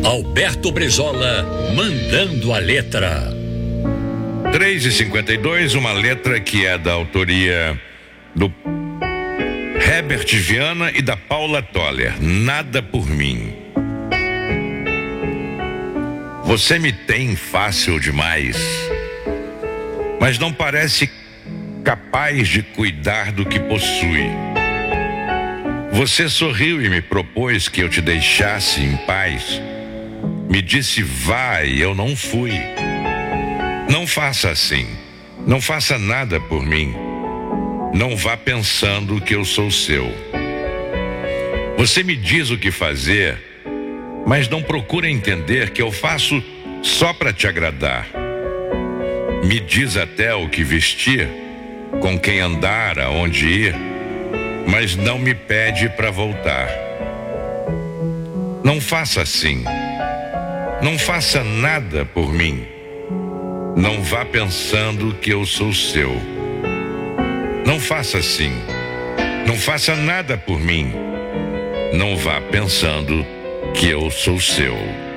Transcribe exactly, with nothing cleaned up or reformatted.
Alberto Brizola, mandando a letra. três e cinquenta e dois, uma letra que é da autoria do Herbert Viana e da Paula Toller. Nada por mim. Você me tem fácil demais, mas não parece capaz de cuidar do que possui. Você sorriu e me propôs que eu te deixasse em paz. Me disse vá e eu não fui. Não faça assim. Não faça nada por mim. Não vá pensando que eu sou seu. Você me diz o que fazer, mas não procura entender que eu faço só para te agradar. Me diz até o que vestir, com quem andar, aonde ir, mas não me pede para voltar. Não faça assim. Não faça nada por mim. Não vá pensando que eu sou seu. Não faça assim. Não faça nada por mim. Não vá pensando que eu sou seu.